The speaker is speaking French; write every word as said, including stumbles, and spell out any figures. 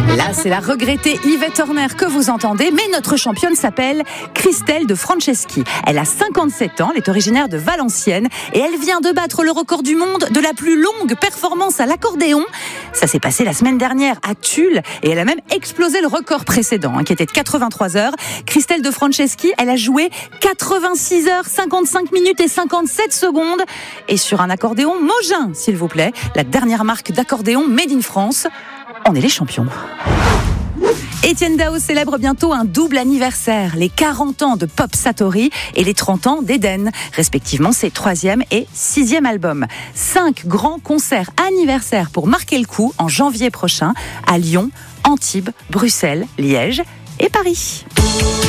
Là, c'est la regrettée Yvette Horner que vous entendez, mais notre championne s'appelle Christelle de Franceschi. Elle a cinquante-sept ans, elle est originaire de Valenciennes et elle vient de battre le record du monde de la plus longue performance à l'accordéon. Ça s'est passé la semaine dernière à Tulle et elle a même explosé le record précédent, hein, qui était de quatre-vingt-trois heures. Christelle de Franceschi, elle a joué quatre-vingt-six heures, cinquante-cinq minutes et cinquante-sept secondes. Et sur un accordéon Mogin, s'il vous plaît, la dernière marque d'accordéon made in France. On est les champions. Étienne Dao célèbre bientôt un double anniversaire, les quarante ans de Pop Satori et les trente ans d'Eden, respectivement ses troisième et sixième albums. Cinq grands concerts anniversaires pour marquer le coup en janvier prochain à Lyon, Antibes, Bruxelles, Liège et Paris.